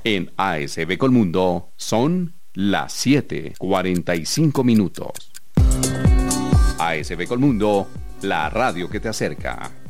En ASB Colmundo son las 7:45. ASB Colmundo, la radio que te acerca.